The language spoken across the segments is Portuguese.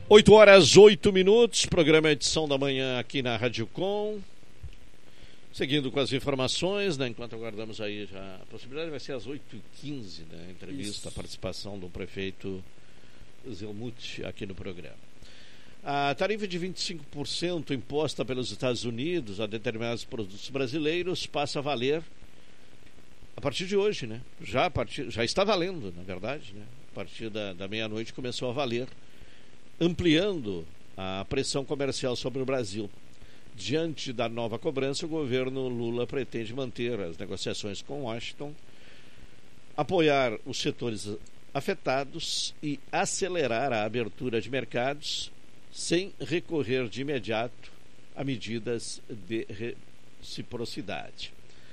8h08, programa Edição da Manhã aqui na Rádio Com. Seguindo com as informações, né, enquanto aguardamos aí já a possibilidade, vai ser às 8h15, né, a entrevista, a participação do prefeito Zelmuth aqui no programa. A tarifa de 25% imposta pelos Estados Unidos a determinados produtos brasileiros passa a valer a partir de hoje, né? Já está valendo, na verdade, né? A partir da meia-noite começou a valer, ampliando a pressão comercial sobre o Brasil. Diante da nova cobrança, o governo Lula pretende manter as negociações com Washington, apoiar os setores afetados e acelerar a abertura de mercados sem recorrer de imediato a medidas de reciprocidade.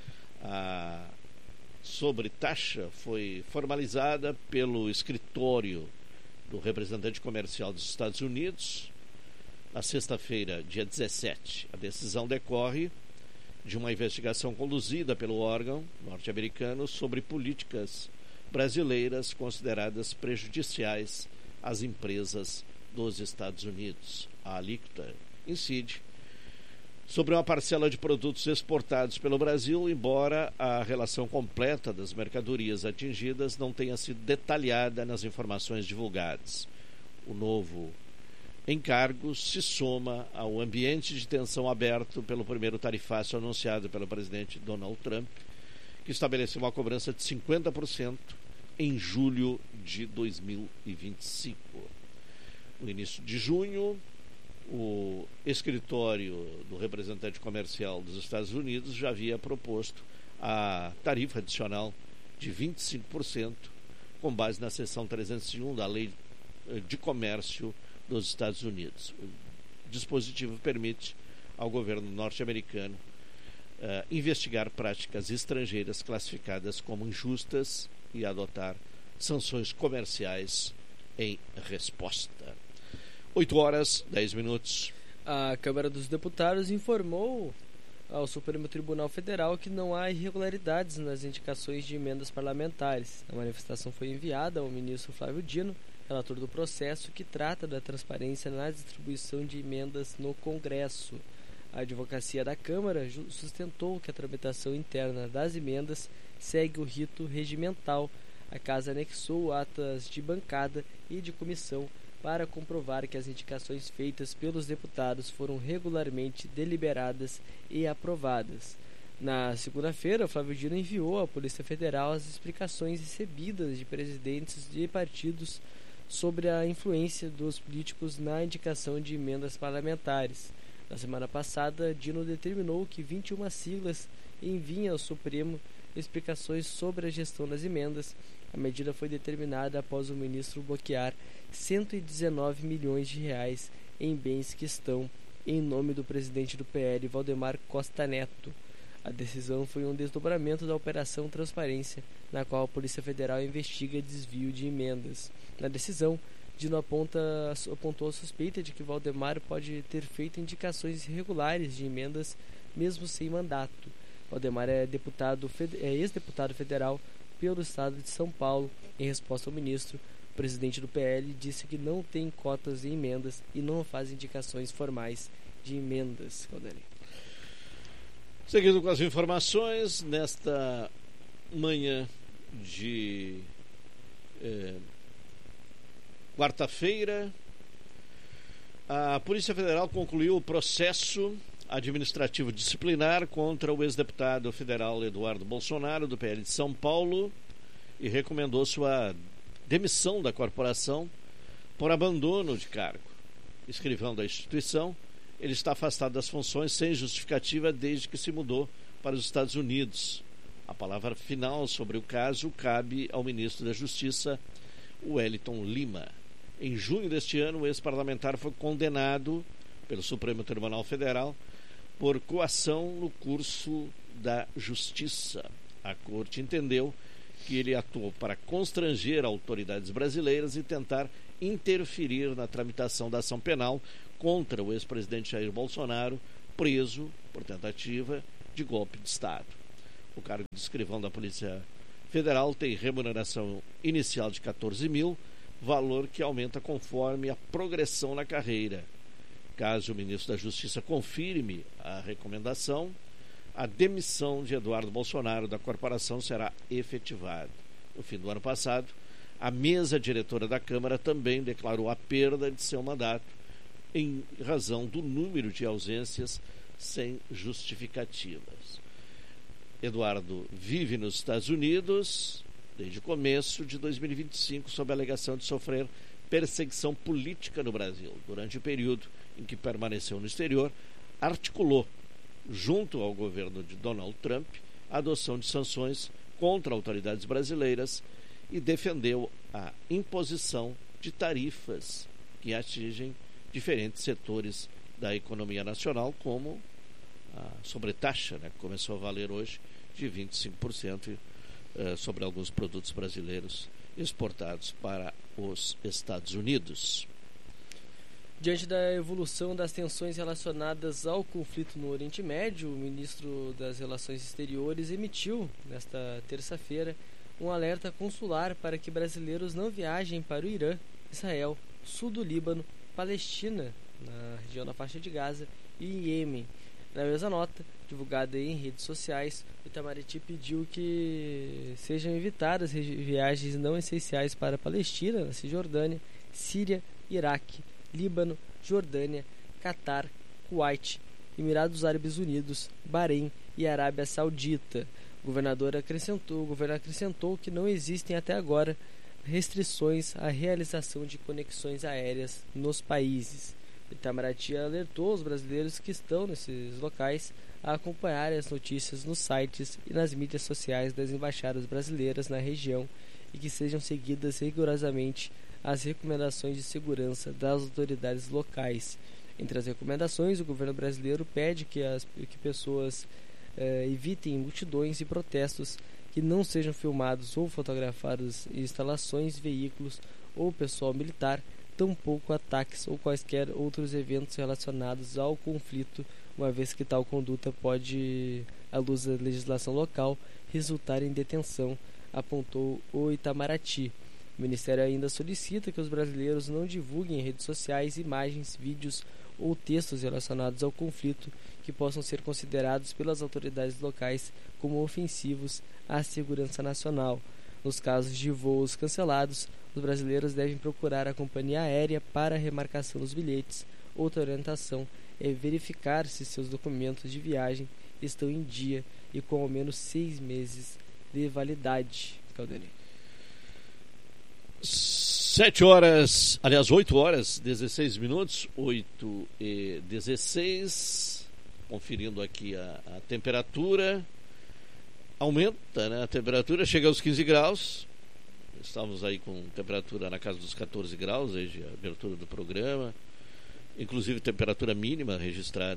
A sobretaxa foi formalizada pelo escritório do representante comercial dos Estados Unidos na sexta-feira, dia 17. A decisão decorre de uma investigação conduzida pelo órgão norte-americano sobre políticas brasileiras consideradas prejudiciais às empresas dos Estados Unidos. A alíquota incide sobre uma parcela de produtos exportados pelo Brasil, embora a relação completa das mercadorias atingidas não tenha sido detalhada nas informações divulgadas. O novo encargo se soma ao ambiente de tensão aberto pelo primeiro tarifácio anunciado pelo presidente Donald Trump, que estabeleceu uma cobrança de 50% em julho de 2025. No início de junho, o escritório do representante comercial dos Estados Unidos já havia proposto a tarifa adicional de 25%, com base na seção 301 da Lei de Comércio dos Estados Unidos. O dispositivo permite ao governo norte-americano investigar práticas estrangeiras classificadas como injustas e adotar sanções comerciais em resposta. 8h10. A Câmara dos Deputados informou ao Supremo Tribunal Federal que não há irregularidades nas indicações de emendas parlamentares. A manifestação foi enviada ao ministro Flávio Dino, relator do processo que trata da transparência na distribuição de emendas no Congresso. A advocacia da Câmara sustentou que a tramitação interna das emendas segue o rito regimental. A Casa anexou atas de bancada e de comissão para comprovar que as indicações feitas pelos deputados foram regularmente deliberadas e aprovadas. Na segunda-feira, Flávio Dino enviou à Polícia Federal as explicações recebidas de presidentes de partidos sobre a influência dos políticos na indicação de emendas parlamentares. Na semana passada, Dino determinou que 21 siglas enviem ao Supremo explicações sobre a gestão das emendas. A medida foi determinada após o ministro bloquear 119 milhões de reais em bens que estão em nome do presidente do PL, Valdemar Costa Neto. A decisão foi um desdobramento da Operação Transparência, na qual a Polícia Federal investiga desvio de emendas. Na decisão, Dino apontou a suspeita de que Valdemar pode ter feito indicações irregulares de emendas mesmo sem mandato. Valdemar é ex-deputado federal pelo estado de São Paulo. Em resposta ao ministro, o presidente do PL disse que não tem cotas em emendas e não faz indicações formais de emendas. Calderei. Seguindo com as informações, nesta manhã de quarta-feira, a Polícia Federal concluiu o processo administrativo disciplinar contra o ex-deputado federal Eduardo Bolsonaro, do PL de São Paulo, e recomendou sua demissão da corporação por abandono de cargo. Escrivão da instituição, ele está afastado das funções sem justificativa desde que se mudou para os Estados Unidos. A palavra final sobre o caso cabe ao ministro da Justiça, Wellington Lima. Em junho deste ano, o ex-parlamentar foi condenado pelo Supremo Tribunal Federal por coação no curso da Justiça. A Corte entendeu que ele atuou para constranger autoridades brasileiras e tentar interferir na tramitação da ação penal contra o ex-presidente Jair Bolsonaro, preso por tentativa de golpe de Estado. O cargo de escrivão da Polícia Federal tem remuneração inicial de 14 mil, valor que aumenta conforme a progressão na carreira. Caso o ministro da Justiça confirme a recomendação, a demissão de Eduardo Bolsonaro da corporação será efetivada. No fim do ano passado, a mesa diretora da Câmara também declarou a perda de seu mandato em razão do número de ausências sem justificativas. Eduardo vive nos Estados Unidos desde o começo de 2025 sob a alegação de sofrer perseguição política no Brasil. Durante o período em que permaneceu no exterior, articulou, junto ao governo de Donald Trump, a adoção de sanções contra autoridades brasileiras e defendeu a imposição de tarifas que atingem diferentes setores da economia nacional, como a sobretaxa, que começou a valer hoje, de 25% sobre alguns produtos brasileiros exportados para os Estados Unidos. Diante da evolução das tensões relacionadas ao conflito no Oriente Médio, o ministro das Relações Exteriores emitiu, nesta terça-feira, um alerta consular para que brasileiros não viajem para o Irã, Israel, sul do Líbano, Palestina, na região da faixa de Gaza, e Iêmen. Na mesma nota, divulgada em redes sociais, o Itamaraty pediu que sejam evitadas viagens não essenciais para a Palestina, na Cisjordânia, Síria, Iraque, Líbano, Jordânia, Catar, Kuwait, Emirados Árabes Unidos, Bahrein e Arábia Saudita. O governo acrescentou que não existem até agora restrições à realização de conexões aéreas nos países. O Itamaraty alertou os brasileiros que estão nesses locais a acompanhar as notícias nos sites e nas mídias sociais das embaixadas brasileiras na região e que sejam seguidas rigorosamente as recomendações de segurança das autoridades locais. Entre as recomendações, o governo brasileiro pede que pessoas evitem multidões e protestos, que não sejam filmados ou fotografados em instalações, veículos ou pessoal militar, tampouco ataques ou quaisquer outros eventos relacionados ao conflito, uma vez que tal conduta pode, à luz da legislação local, resultar em detenção, apontou o Itamaraty. O Ministério ainda solicita que os brasileiros não divulguem em redes sociais imagens, vídeos ou textos relacionados ao conflito que possam ser considerados pelas autoridades locais como ofensivos à segurança nacional. Nos casos de voos cancelados, os brasileiros devem procurar a companhia aérea para a remarcação dos bilhetes. Outra orientação é verificar se seus documentos de viagem estão em dia e com ao menos 6 meses de validade. Caldeirão. 8 horas, 16 minutos, 8h16, conferindo aqui a temperatura, aumenta, a temperatura chega aos 15 graus, estamos aí com temperatura na casa dos 14 graus, desde a abertura do programa, inclusive temperatura mínima registrada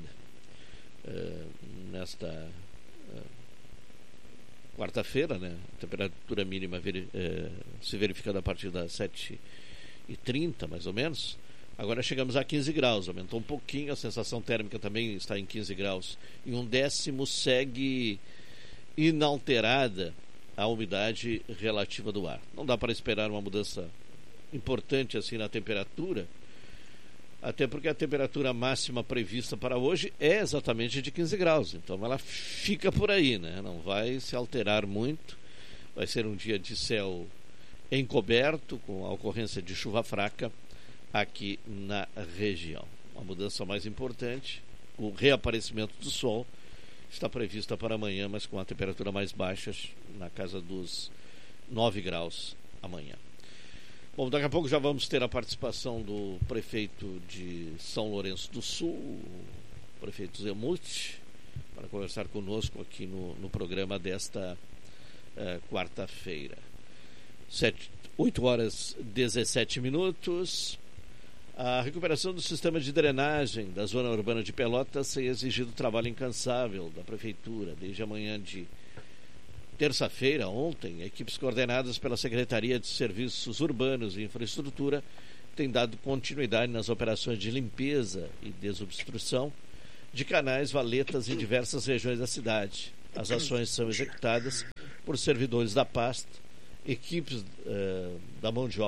nesta quarta-feira, a temperatura mínima se verificando a partir das 7h30, mais ou menos. Agora chegamos a 15 graus, aumentou um pouquinho, a sensação térmica também está em 15 graus. E 1/10 segue inalterada a umidade relativa do ar. Não dá para esperar uma mudança importante assim na temperatura, até porque a temperatura máxima prevista para hoje é exatamente de 15 graus, então ela fica por aí, não vai se alterar muito. Vai ser um dia de céu encoberto, com a ocorrência de chuva fraca aqui na região. A mudança mais importante, o reaparecimento do sol, está prevista para amanhã, mas com a temperatura mais baixa, na casa dos 9 graus amanhã. Bom, daqui a pouco já vamos ter a participação do prefeito de São Lourenço do Sul, o prefeito Zemuth, para conversar conosco aqui no programa desta quarta-feira. 8 horas 17 minutos. A recuperação do sistema de drenagem da zona urbana de Pelotas tem exigido trabalho incansável da prefeitura. Desde a manhã de terça-feira, ontem, equipes coordenadas pela Secretaria de Serviços Urbanos e Infraestrutura têm dado continuidade nas operações de limpeza e desobstrução de canais, valetas em diversas regiões da cidade. As ações são executadas por servidores da pasta, equipes da mão de obra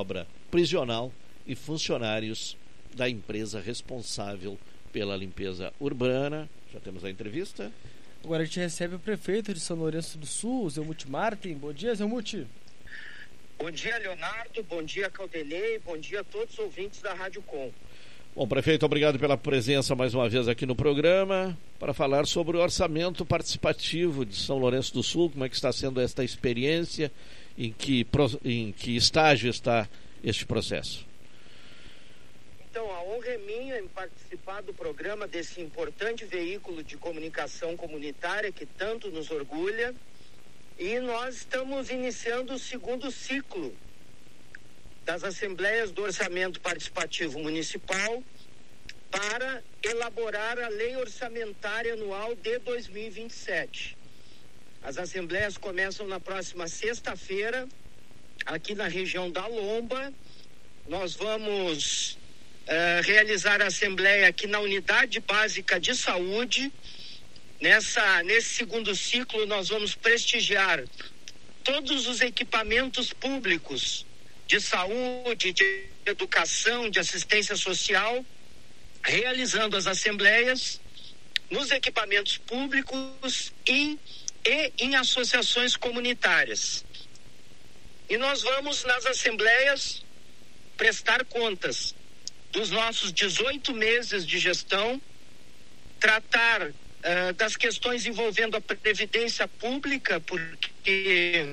prisional e funcionários da empresa responsável pela limpeza urbana. Já temos a entrevista. Agora a gente recebe o prefeito de São Lourenço do Sul, Zelmuth Martin. Bom dia, Zelmuth. Bom dia, Leonardo. Bom dia, Caldenei. Bom dia a todos os ouvintes da Rádio Com. Bom, prefeito, obrigado pela presença mais uma vez aqui no programa para falar sobre o orçamento participativo de São Lourenço do Sul. Como é que está sendo esta experiência? Em que estágio está este processo? Então, a honra é minha em participar do programa desse importante veículo de comunicação comunitária que tanto nos orgulha. E nós estamos iniciando o segundo ciclo das Assembleias do Orçamento Participativo Municipal para elaborar a Lei Orçamentária Anual de 2027. As assembleias começam na próxima sexta-feira, aqui na região da Lomba. Nós vamos realizar a assembleia aqui na Unidade Básica de Saúde. Nesse segundo ciclo, nós vamos prestigiar todos os equipamentos públicos de saúde, de educação, de assistência social, realizando as assembleias nos equipamentos públicos e em associações comunitárias. E nós vamos, nas assembleias, prestar contas dos nossos 18 meses de gestão, tratar das questões envolvendo a previdência pública, porque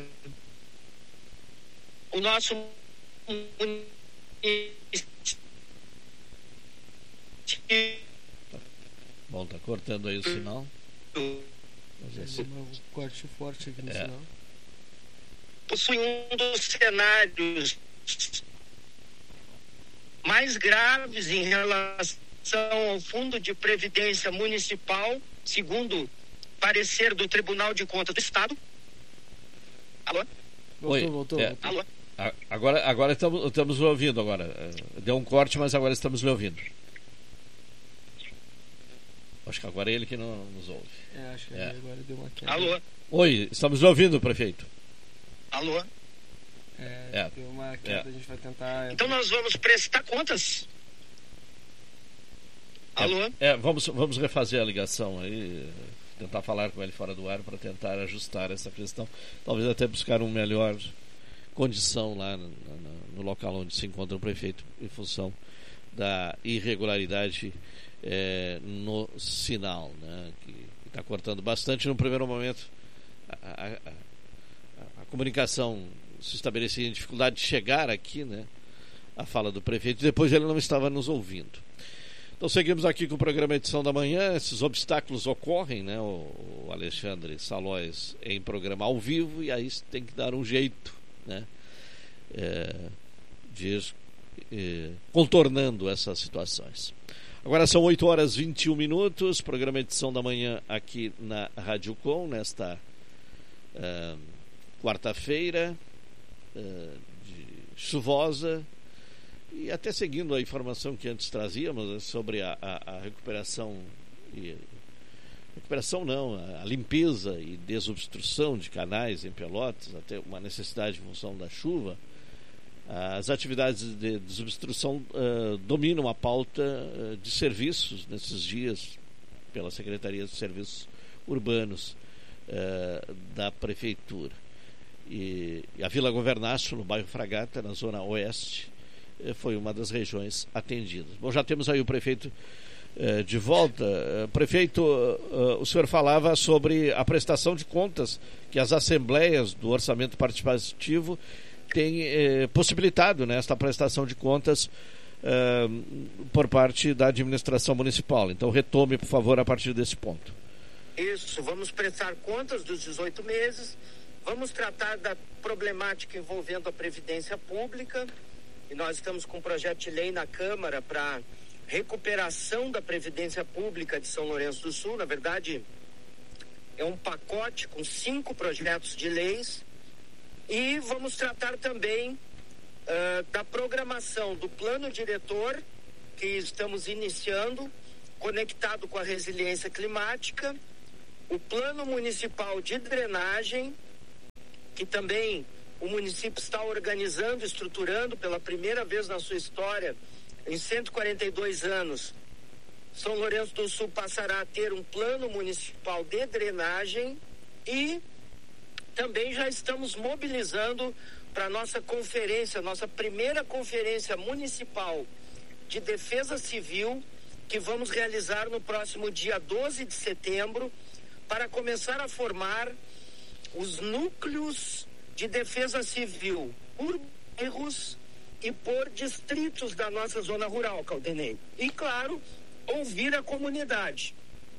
o nosso Bom, tá cortando aí o sinal. Um corte forte aqui no sinal. Possui um dos cenários mais graves em relação ao Fundo de Previdência Municipal, segundo parecer do Tribunal de Contas do Estado. Alô? Voltou. Alô? Agora estamos lhe ouvindo agora. Deu um corte, mas agora estamos lhe ouvindo. Acho que agora é ele que não nos ouve. Acho que agora deu uma queda. Alô? Oi, estamos lhe ouvindo, prefeito. Alô? Deu uma queda, a gente vai tentar... Então nós vamos prestar contas. Alô? Vamos refazer a ligação aí, tentar falar com ele fora do ar para tentar ajustar essa questão. Talvez até buscar uma melhor condição lá no local onde se encontra o prefeito, em função da irregularidade no sinal, né, que está cortando bastante. No primeiro momento a comunicação se estabelecia em dificuldade de chegar aqui, né, a fala do prefeito, depois ele não estava nos ouvindo. Então seguimos aqui com o programa Edição da Manhã. Esses obstáculos ocorrem, né? O Alexandre Salóis em programa ao vivo, e aí tem que dar um jeito, né, de ir contornando essas situações. Agora são 8h21, programa Edição da Manhã aqui na Rádio Com, nesta quarta-feira chuvosa. E até seguindo a informação que antes trazíamos sobre a recuperação a limpeza e desobstrução de canais em Pelotas, até uma necessidade em função da chuva. As atividades de desobstrução dominam a pauta de serviços nesses dias pela Secretaria de Serviços Urbanos da Prefeitura. E a Vila Governaço, no bairro Fragata, na zona oeste, foi uma das regiões atendidas. Bom, já temos aí o prefeito de volta. Prefeito, o senhor falava sobre a prestação de contas que as assembleias do orçamento participativo têm possibilitado, né, esta prestação de contas por parte da administração municipal. Então retome, por favor, a partir desse ponto. Isso, vamos prestar contas dos 18 meses, vamos tratar da problemática envolvendo a Previdência Pública. E nós estamos com um projeto de lei na Câmara para recuperação da Previdência Pública de São Lourenço do Sul. Na verdade, é um pacote com 5 projetos de leis. E vamos tratar também da programação do plano diretor, que estamos iniciando, conectado com a resiliência climática, o plano municipal de drenagem, que também o município está organizando, estruturando pela primeira vez na sua história, em 142 anos, São Lourenço do Sul passará a ter um plano municipal de drenagem e também já estamos mobilizando para nossa conferência, nossa primeira conferência municipal de defesa civil, que vamos realizar no próximo dia 12 de setembro, para começar a formar os núcleos de defesa civil por bairros e por distritos da nossa zona rural, Caldenei. E, claro, ouvir a comunidade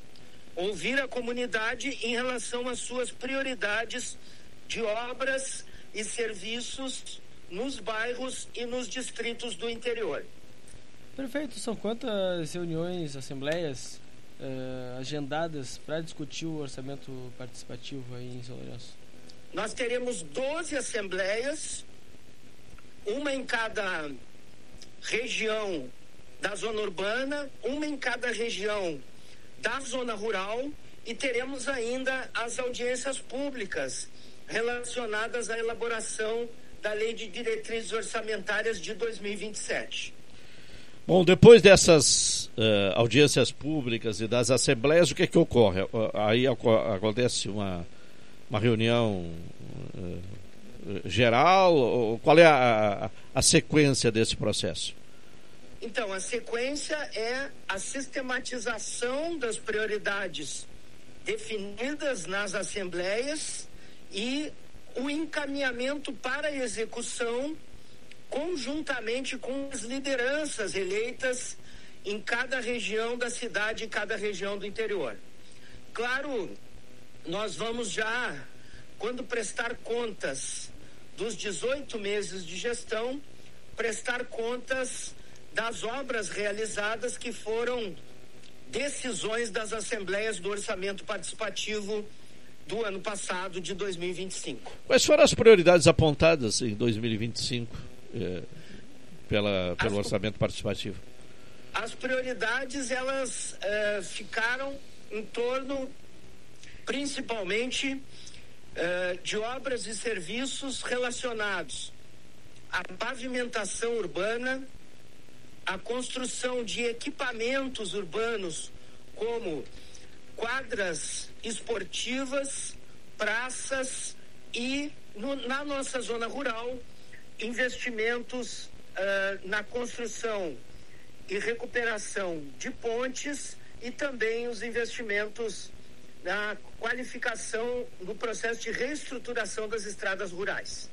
em relação às suas prioridades de obras e serviços nos bairros e nos distritos do interior. Perfeito. São quantas reuniões, assembleias agendadas para discutir o orçamento participativo aí em São Lourenço? Nós teremos 12 assembleias, uma em cada região da zona urbana, uma em cada região da zona rural, e teremos ainda as audiências públicas relacionadas à elaboração da Lei de Diretrizes Orçamentárias de 2027. Bom, depois dessas audiências públicas e das assembleias, o que é que ocorre? Aí acontece uma reunião geral? Qual é a sequência desse processo? Então, a sequência é a sistematização das prioridades definidas nas assembleias e o encaminhamento para a execução conjuntamente com as lideranças eleitas em cada região da cidade e cada região do interior. Claro, nós vamos já, quando prestar contas dos 18 meses de gestão, prestar contas das obras realizadas que foram decisões das assembleias do orçamento participativo do ano passado, de 2025. Quais foram as prioridades apontadas em 2025 pelo orçamento participativo? As prioridades, elas ficaram em torno, principalmente, de obras e serviços relacionados à pavimentação urbana, a construção de equipamentos urbanos como quadras esportivas, praças e, na nossa zona rural, investimentos na construção e recuperação de pontes e também os investimentos na qualificação do processo de reestruturação das estradas rurais.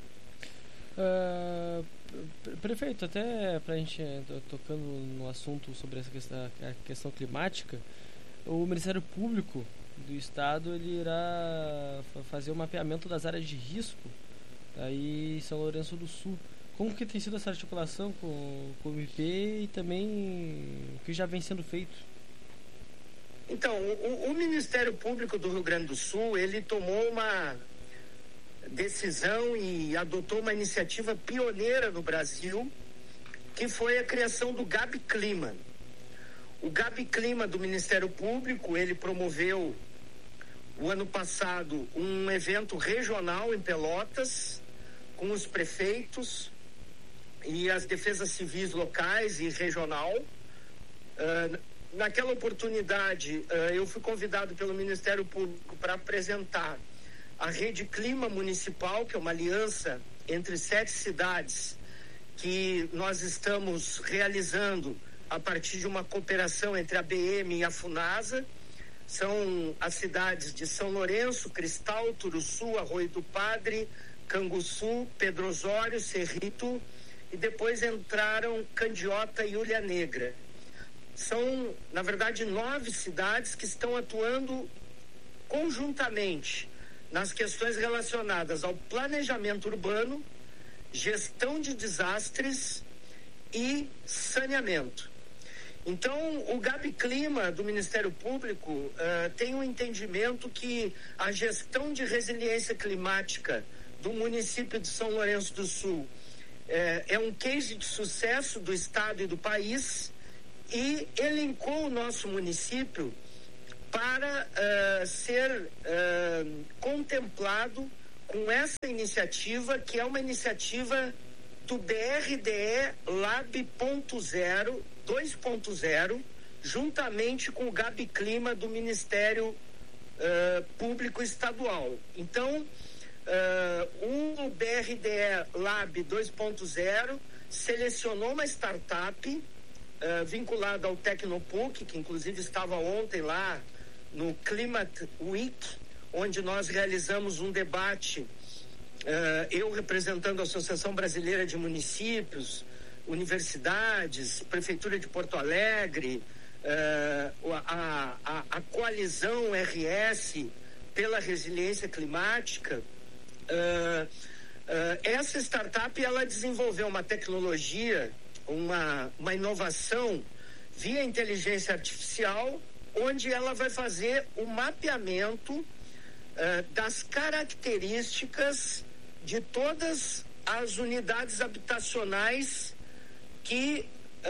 Prefeito, até para a gente tocando no assunto sobre essa questão climática, o Ministério Público do Estado ele irá fazer o mapeamento das áreas de risco aí em São Lourenço do Sul. Como que tem sido essa articulação com o MP e também o que já vem sendo feito? Então, o Ministério Público do Rio Grande do Sul, ele tomou uma decisão e adotou uma iniciativa pioneira no Brasil, que foi a criação do Gabi Clima. O Gabi Clima do Ministério Público, ele promoveu o ano passado um evento regional em Pelotas, com os prefeitos e as defesas civis locais e regional. Naquela oportunidade, eu fui convidado pelo Ministério Público para apresentar a Rede Clima Municipal, que é uma aliança entre 7 cidades que nós estamos realizando a partir de uma cooperação entre a BM e a FUNASA. São as cidades de São Lourenço, Cristal, Turuçu, Arroio do Padre, Canguçu, Pedro Osório, Cerrito, e depois entraram Candiota e Ulha Negra. São, na verdade, 9 cidades que estão atuando conjuntamente nas questões relacionadas ao planejamento urbano, gestão de desastres e saneamento. Então, o Gabi Clima do Ministério Público tem um entendimento que a gestão de resiliência climática do município de São Lourenço do Sul é um case de sucesso do Estado e do país, e elencou o nosso município para ser contemplado com essa iniciativa, que é uma iniciativa do BRDE Lab 2.0, juntamente com o Gabi Clima do Ministério Público Estadual. Então, o BRDE Lab 2.0 selecionou uma startup vinculada ao Tecnopuc, que inclusive estava ontem lá no Climate Week, onde nós realizamos um debate, eu representando a Associação Brasileira de Municípios, universidades, Prefeitura de Porto Alegre, a coalizão RS pela resiliência climática. Essa startup, ela desenvolveu uma tecnologia, uma inovação via inteligência artificial, onde ela vai fazer o mapeamento das características de todas as unidades habitacionais que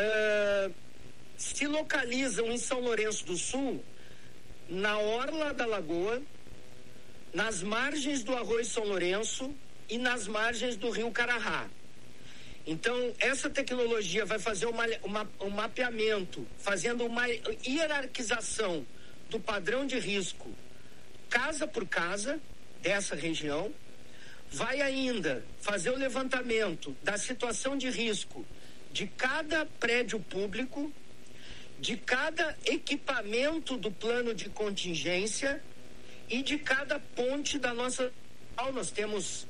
se localizam em São Lourenço do Sul, na orla da lagoa, nas margens do Arroio São Lourenço e nas margens do Rio Carará. Então, essa tecnologia vai fazer um mapeamento, fazendo uma hierarquização do padrão de risco, casa por casa, dessa região. Vai ainda fazer o levantamento da situação de risco de cada prédio público, de cada equipamento do plano de contingência e de cada ponte da nossa... Nós temos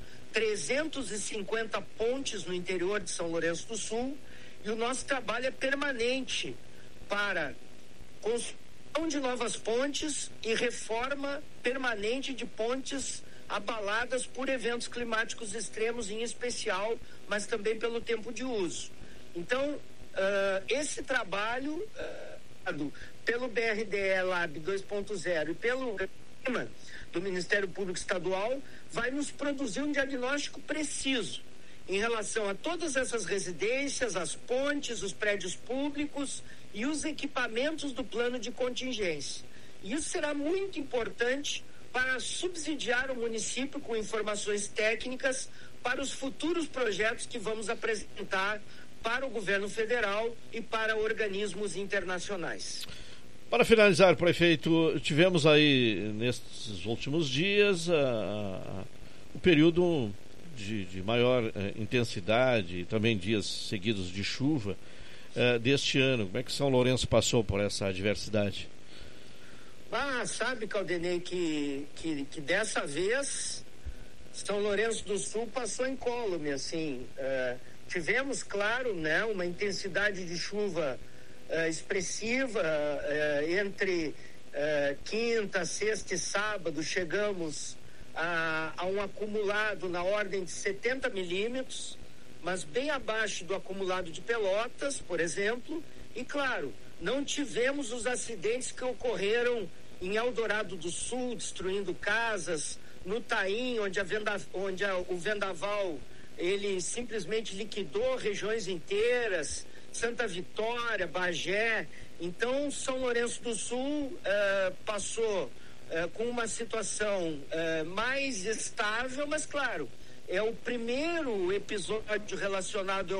350 pontes no interior de São Lourenço do Sul, e o nosso trabalho é permanente para construção de novas pontes e reforma permanente de pontes abaladas por eventos climáticos extremos, em especial, mas também pelo tempo de uso. Então, esse trabalho pelo BRDE Lab 2.0 e pelo do Ministério Público Estadual vai nos produzir um diagnóstico preciso em relação a todas essas residências, as pontes, os prédios públicos e os equipamentos do plano de contingência. E isso será muito importante para subsidiar o município com informações técnicas para os futuros projetos que vamos apresentar para o governo federal e para organismos internacionais. Para finalizar, prefeito, tivemos aí nesses últimos dias o período de maior intensidade e também dias seguidos de chuva deste ano. Como é que São Lourenço passou por essa adversidade? Sabe, Caldenei, que dessa vez São Lourenço do Sul passou incólume, assim. Tivemos, claro, né, uma intensidade de chuva expressiva. Entre quinta, sexta e sábado chegamos a um acumulado na ordem de 70 milímetros, mas bem abaixo do acumulado de Pelotas, por exemplo. E claro, não tivemos os acidentes que ocorreram em Eldorado do Sul, destruindo casas, no Taim, onde o vendaval ele simplesmente liquidou regiões inteiras, Santa Vitória, Bagé. Então, São Lourenço do Sul passou com uma situação mais estável, mas claro, é o primeiro episódio relacionado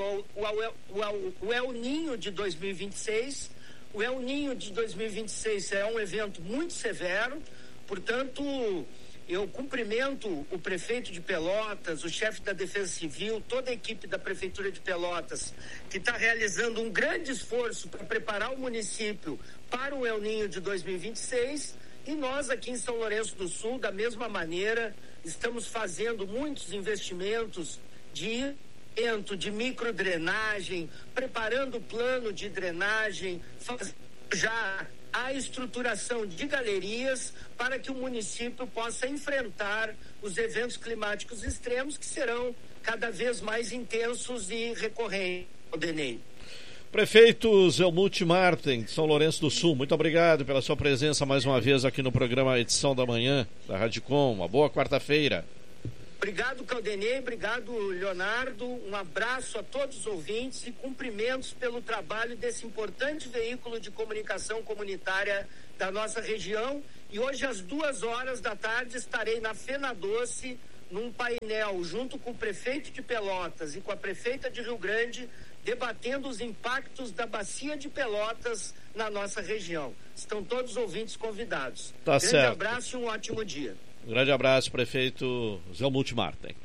ao El Niño de 2026. O El Niño de 2026 é um evento muito severo, portanto, eu cumprimento o prefeito de Pelotas, o chefe da Defesa Civil, toda a equipe da Prefeitura de Pelotas, que está realizando um grande esforço para preparar o município para o El Niño de 2026, e nós aqui em São Lourenço do Sul, da mesma maneira, estamos fazendo muitos investimentos de microdrenagem, preparando o plano de drenagem, fazendo já a estruturação de galerias para que o município possa enfrentar os eventos climáticos extremos, que serão cada vez mais intensos e recorrentes. Denei. Prefeito Zelmuth Marten, de São Lourenço do Sul, muito obrigado pela sua presença mais uma vez aqui no programa Edição da Manhã da Radicom. Uma boa quarta-feira. Obrigado, Caldenei, obrigado, Leonardo, um abraço a todos os ouvintes e cumprimentos pelo trabalho desse importante veículo de comunicação comunitária da nossa região. E hoje às 14h estarei na Fena Doce, num painel junto com o prefeito de Pelotas e com a prefeita de Rio Grande, debatendo os impactos da bacia de Pelotas na nossa região. Estão todos os ouvintes convidados. Tá Grande certo. abraço e um ótimo dia. Um grande abraço, prefeito Zé Multimarten.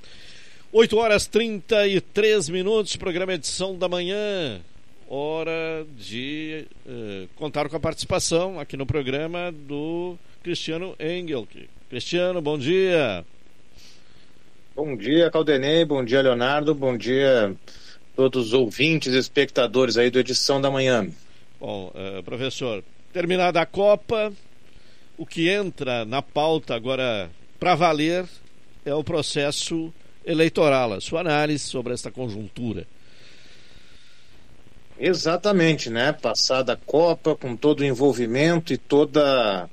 8h33, programa Edição da Manhã. Hora de contar com a participação aqui no programa do Cristiano Engel. Cristiano, bom dia. Bom dia, Caldenei, bom dia, Leonardo, bom dia a todos os ouvintes e espectadores aí do Edição da Manhã. Bom, professor, terminada a Copa, o que entra na pauta agora para valer é o processo eleitoral, a sua análise sobre esta conjuntura. Exatamente, né? Passada a Copa, com todo o envolvimento e toda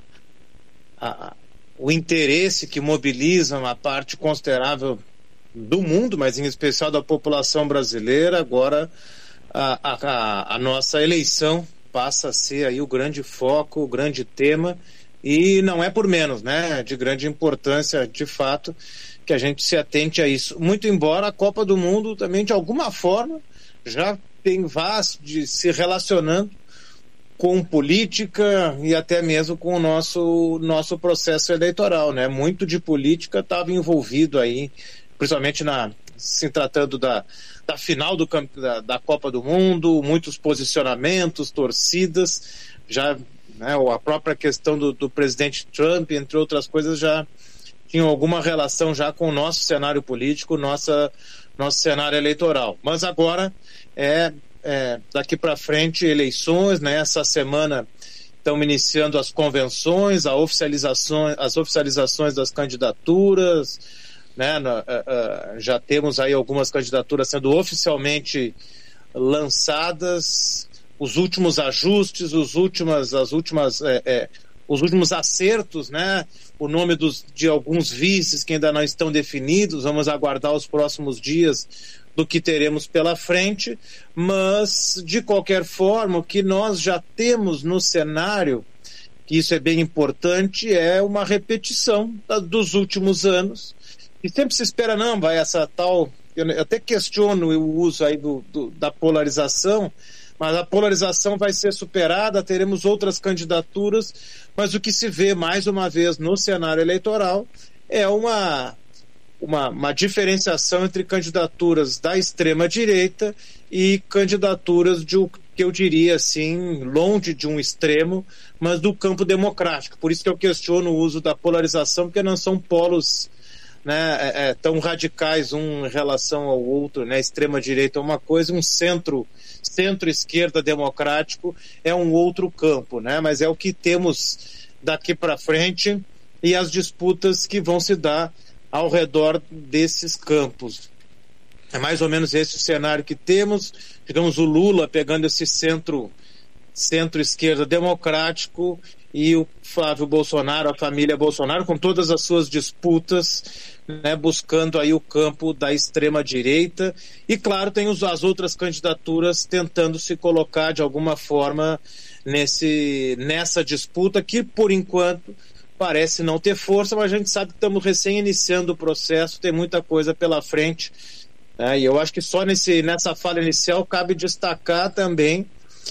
o interesse que mobiliza uma parte considerável do mundo, mas em especial da população brasileira, agora a nossa eleição passa a ser aí o grande foco, o grande tema, e não é por menos, né? De grande importância, de fato, que a gente se atente a isso. Muito embora a Copa do Mundo também, de alguma forma, já tem de se relacionando com política e até mesmo com o nosso processo eleitoral, né? Muito de política estava envolvido aí, principalmente se tratando da final da Copa do Mundo, muitos posicionamentos, torcidas, já, né, a própria questão do presidente Trump, entre outras coisas, já tinham alguma relação já com o nosso cenário político, nosso cenário eleitoral. Mas agora daqui para frente eleições, né? Essa semana estão iniciando as convenções, as oficializações das candidaturas, né? Já temos aí algumas candidaturas sendo oficialmente lançadas, os últimos ajustes, os últimos acertos, né? O nome de alguns vices que ainda não estão definidos, vamos aguardar os próximos dias do que teremos pela frente, mas de qualquer forma o que nós já temos no cenário, que isso é bem importante, é uma repetição dos últimos anos, e sempre se espera, não, vai essa tal, eu até questiono o uso aí da polarização, mas a polarização vai ser superada, teremos outras candidaturas, mas o que se vê mais uma vez no cenário eleitoral é uma diferenciação entre candidaturas da extrema-direita e candidaturas que eu diria assim, longe de um extremo, mas do campo democrático. Por isso que eu questiono o uso da polarização, porque não são polos, né, tão radicais um em relação ao outro, né? Extrema-direita é uma coisa, um centro-esquerda democrático é um outro campo, né? Mas é o que temos daqui para frente e as disputas que vão se dar ao redor desses campos. É mais ou menos esse o cenário que temos, digamos, o Lula pegando esse centro-esquerda democrático e o Flávio Bolsonaro, a família Bolsonaro, com todas as suas disputas, né, buscando aí o campo da extrema-direita, e claro, tem as outras candidaturas tentando se colocar de alguma forma nessa disputa que, por enquanto, parece não ter força, mas a gente sabe que estamos recém iniciando o processo, tem muita coisa pela frente, né? E eu acho que só nessa fala inicial cabe destacar também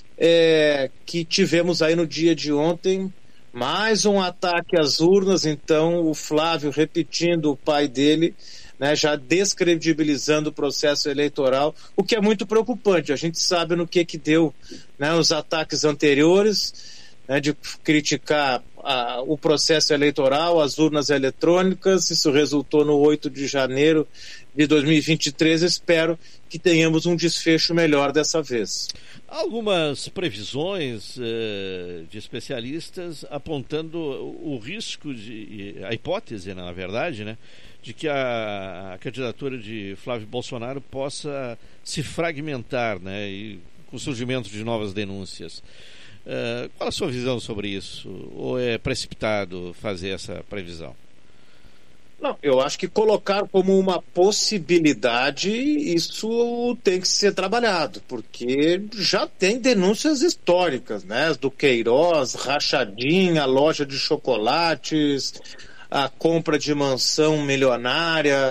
que tivemos aí no dia de ontem mais um ataque às urnas, então o Flávio repetindo o pai dele, né, já descredibilizando o processo eleitoral, o que é muito preocupante. A gente sabe no que deu, né, os ataques anteriores, né, de criticar o processo eleitoral, as urnas eletrônicas. Isso resultou no 8 de janeiro de 2023. Espero que tenhamos um desfecho melhor dessa vez. Algumas previsões de especialistas apontando o risco, a hipótese, na verdade, né, de que a candidatura de Flávio Bolsonaro possa se fragmentar, né, e com o surgimento de novas denúncias. Qual a sua visão sobre isso? Ou é precipitado fazer essa previsão? Não, eu acho que colocar como uma possibilidade, isso tem que ser trabalhado, porque já tem denúncias históricas, né? Do Queiroz, rachadinha, loja de chocolates, a compra de mansão milionária,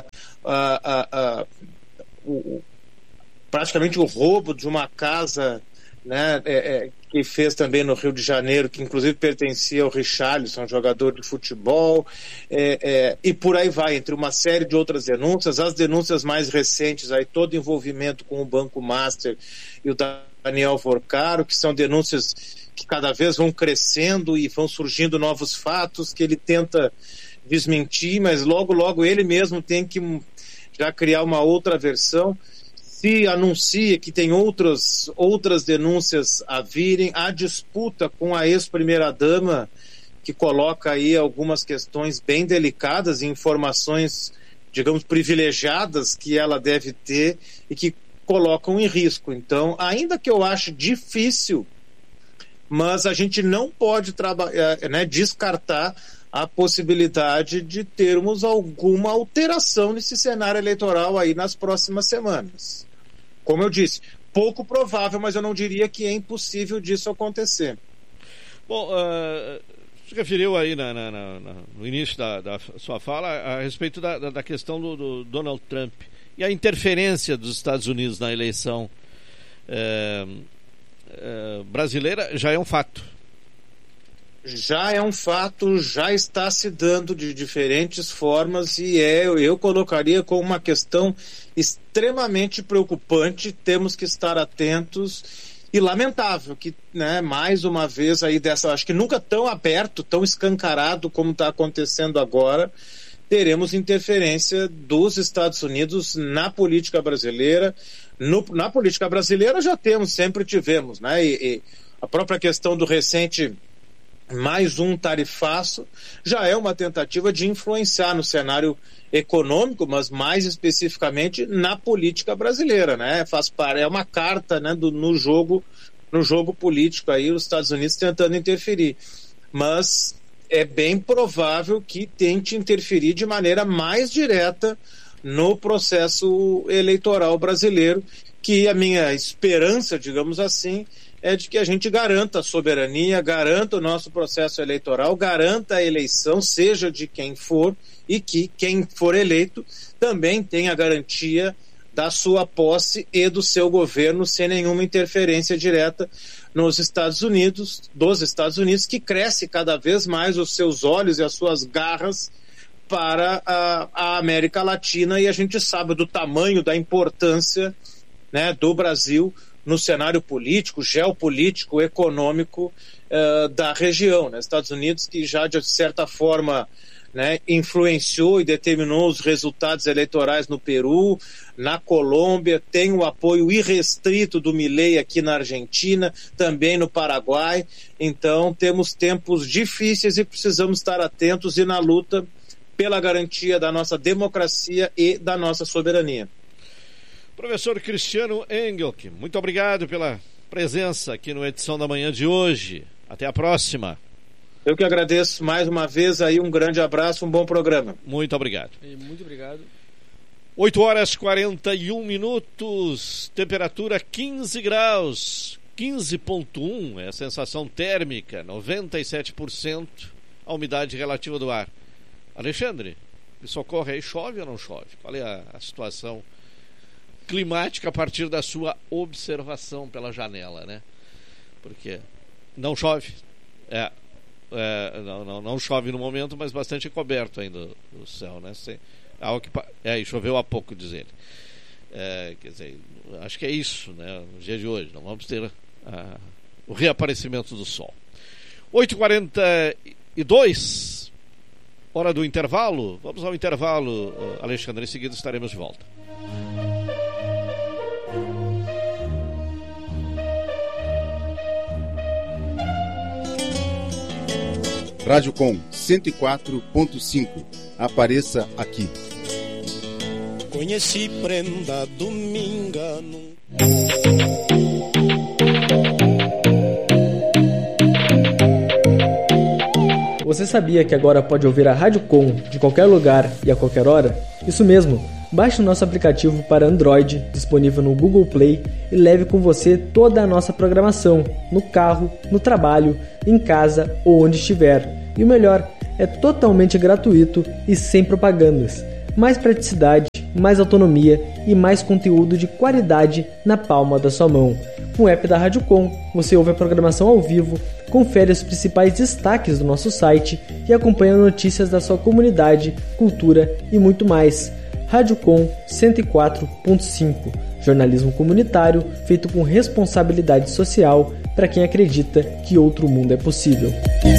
praticamente o roubo de uma casa, né, que fez também no Rio de Janeiro, que inclusive pertencia ao Richarlison, jogador de futebol, e por aí vai, entre uma série de outras denúncias. As denúncias mais recentes, aí, todo envolvimento com o Banco Master e o Daniel Vorcaro, que são denúncias que cada vez vão crescendo e vão surgindo novos fatos que ele tenta desmentir, mas logo ele mesmo tem que já criar uma outra versão. Se anuncia que tem outras denúncias a virem, a disputa com a ex-primeira-dama, que coloca aí algumas questões bem delicadas e informações, digamos, privilegiadas que ela deve ter e que colocam em risco. Então, ainda que eu ache difícil, mas a gente não pode descartar a possibilidade de termos alguma alteração nesse cenário eleitoral aí nas próximas semanas. Como eu disse, pouco provável, mas eu não diria que é impossível disso acontecer. Bom, você referiu aí no início da sua fala a respeito da questão do Donald Trump e a interferência dos Estados Unidos na eleição brasileira. Já é um fato. Já é um fato, já está se dando de diferentes formas e eu colocaria como uma questão extremamente preocupante. Temos que estar atentos e lamentável que, né, mais uma vez aí acho que nunca tão aberto, tão escancarado como está acontecendo agora, teremos interferência dos Estados Unidos na política brasileira. Na política brasileira sempre tivemos, né? E a própria questão do recente mais um tarifaço já é uma tentativa de influenciar no cenário econômico, mas mais especificamente na política brasileira, né? É uma carta, né, no jogo político aí, os Estados Unidos tentando interferir, mas é bem provável que tente interferir de maneira mais direta no processo eleitoral brasileiro, que a minha esperança, digamos assim, é de que a gente garanta a soberania, garanta o nosso processo eleitoral, garanta a eleição, seja de quem for, e que quem for eleito também tenha a garantia da sua posse e do seu governo sem nenhuma interferência direta dos Estados Unidos, que cresce cada vez mais os seus olhos e as suas garras para a América Latina, e a gente sabe do tamanho, da importância, né, do Brasil no cenário político, geopolítico, econômico da região, né? Estados Unidos que já de certa forma, né, influenciou e determinou os resultados eleitorais no Peru, na Colômbia, tem o apoio irrestrito do Milei aqui na Argentina, também no Paraguai. Então temos tempos difíceis e precisamos estar atentos e na luta pela garantia da nossa democracia e da nossa soberania. Professor Cristiano Engelke, muito obrigado pela presença aqui no Edição da Manhã de hoje. Até a próxima. Eu que agradeço mais uma vez aí, um grande abraço, um bom programa. Muito obrigado. Muito obrigado. 8h41, temperatura 15 graus, 15,1 é a sensação térmica, 97% a umidade relativa do ar. Alexandre, me socorre aí, chove ou não chove? Qual é a situação climática a partir da sua observação pela janela, né? Porque não chove, não chove no momento, mas bastante coberto ainda o céu, né? E choveu há pouco, diz ele. Quer dizer, acho que é isso, né? No dia de hoje, não vamos ter o reaparecimento do sol. 8h42, hora do intervalo. Vamos ao intervalo, Alexandre, em seguida estaremos de volta. Rádio Com 104.5. Apareça aqui. Conheci prenda dominga Você sabia que agora pode ouvir a Rádio Com de qualquer lugar e a qualquer hora? Isso mesmo! Baixe o nosso aplicativo para Android, disponível no Google Play, e leve com você toda a nossa programação, no carro, no trabalho, em casa ou onde estiver. E o melhor, é totalmente gratuito e sem propagandas. Mais praticidade, mais autonomia e mais conteúdo de qualidade na palma da sua mão. Com o app da Rádio Com, você ouve a programação ao vivo, confere os principais destaques do nosso site e acompanha notícias da sua comunidade, cultura e muito mais. Rádio Com 104.5, jornalismo comunitário feito com responsabilidade social para quem acredita que outro mundo é possível.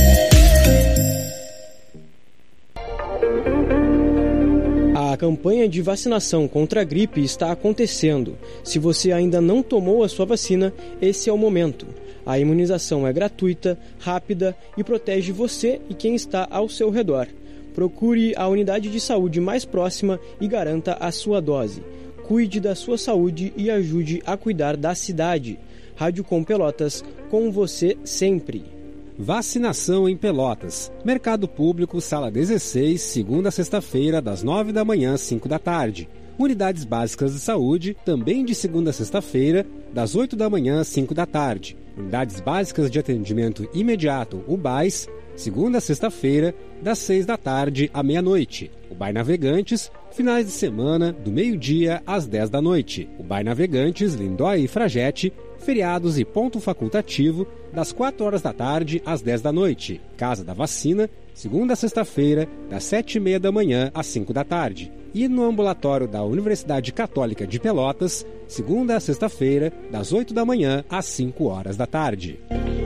A campanha de vacinação contra a gripe está acontecendo. Se você ainda não tomou a sua vacina, esse é o momento. A imunização é gratuita, rápida e protege você e quem está ao seu redor. Procure a unidade de saúde mais próxima e garanta a sua dose. Cuide da sua saúde e ajude a cuidar da cidade. Rádio Com Pelotas, com você sempre. Vacinação em Pelotas. Mercado Público, Sala 16, segunda a sexta-feira, das 9 da manhã às 5 da tarde. Unidades Básicas de Saúde, também de segunda a sexta-feira, das 8 da manhã às 5 da tarde. Unidades Básicas de Atendimento Imediato, UBAIS, segunda a sexta-feira, das 6 da tarde à meia-noite. UBAI Navegantes, finais de semana, do meio-dia às 10 da noite. UBAI Navegantes, Lindóia e Fragete, feriados e ponto facultativo, das 4 horas da tarde às 10 da noite. Casa da Vacina, segunda a sexta-feira, das 7h30 da manhã às 5 da tarde. E no ambulatório da Universidade Católica de Pelotas, segunda a sexta-feira, das 8 da manhã às 5 horas da tarde.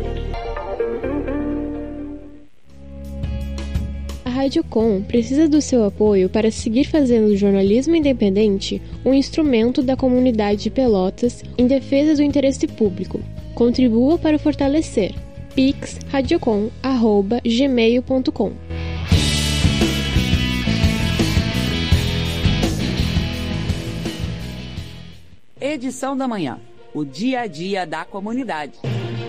A Rádio Com precisa do seu apoio para seguir fazendo o jornalismo independente um instrumento da comunidade de Pelotas em defesa do interesse público. Contribua para fortalecer. pix.radiocom@gmail.com. Edição da manhã. O dia a dia da comunidade.